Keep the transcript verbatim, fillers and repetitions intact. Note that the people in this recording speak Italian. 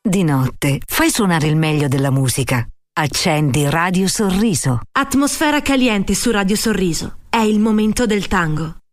Di notte fai suonare il meglio della musica. Accendi Radio Sorriso. Atmosfera caliente su Radio Sorriso. È il momento del tango.